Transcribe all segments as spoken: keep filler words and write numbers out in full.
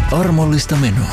Armollista menoa.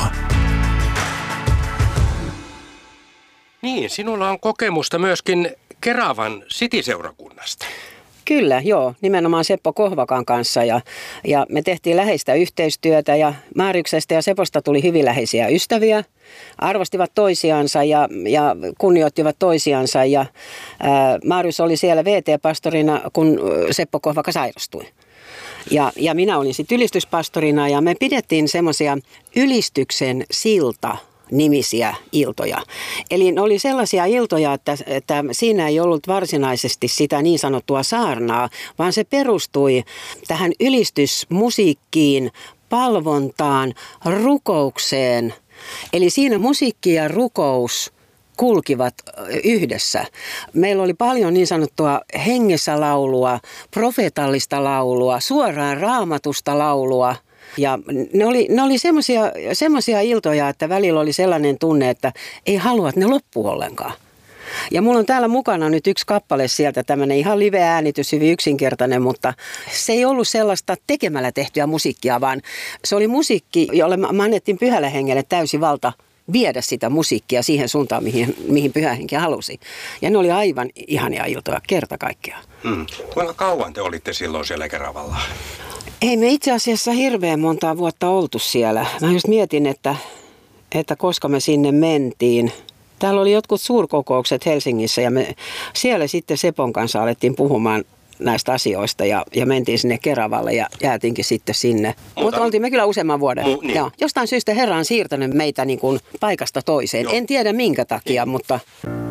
Niin, sinulla on kokemusta myöskin Keravan City-seurakunnasta. Kyllä, joo. Nimenomaan Seppo Kohvakan kanssa ja, ja me tehtiin läheistä yhteistyötä ja Maariuksesta ja Seposta tuli hyvin läheisiä ystäviä. Arvostivat toisiansa ja, ja kunnioittivat toisiansa ja ää, Maarius oli siellä V T-pastorina, kun Seppo Kohvaka sairastui. Ja, ja minä olin sitten ylistyspastorina ja me pidettiin semmoisia ylistyksen silta nimisiä iltoja. Eli ne oli sellaisia iltoja, että, että siinä ei ollut varsinaisesti sitä niin sanottua saarnaa, vaan se perustui tähän ylistysmusiikkiin, palvontaan, rukoukseen. Eli siinä musiikki ja rukous kulkivat yhdessä. Meillä oli paljon niin sanottua hengessä laulua, profeetallista laulua, suoraan raamatusta laulua. Ja ne oli, ne oli semmoisia, semmoisia iltoja, että välillä oli sellainen tunne, että ei halua, että ne loppuu ollenkaan. Ja mulla on täällä mukana nyt yksi kappale sieltä, tämmöinen ihan live-äänitys, hyvin yksinkertainen, mutta se ei ollut sellaista tekemällä tehtyä musiikkia, vaan se oli musiikki, jolle me annettiin Pyhälle Hengelle täysi valta viedä sitä musiikkia siihen suuntaan, mihin, mihin Pyhä Henki halusi. Ja ne oli aivan ihania iltoja, kerta kaikkiaan. Hmm. Kuinka kauan te olitte silloin siellä Keravalla? Ei me itse asiassa hirveän montaa vuotta oltu siellä. Mä just mietin, että, että koska me sinne mentiin. Täällä oli jotkut suurkokoukset Helsingissä ja me siellä sitten Sepon kanssa alettiin puhumaan näistä asioista ja, ja mentiin sinne Keravalle ja jäätiinkin sitten sinne. Mutta, Mutta oltiin me kyllä useamman vuoden. Mu, niin. Joo. Jostain syystä Herra on siirtänyt meitä niin kuin paikasta toiseen. Joo. En tiedä minkä takia, niin. mutta...